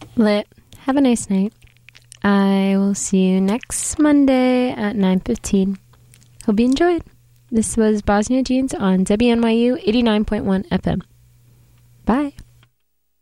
Lit. Have a nice night. I will see you next Monday at 9:15. Hope you enjoyed. This was Bosnia Jeans on WNYU 89.1 FM. Bye.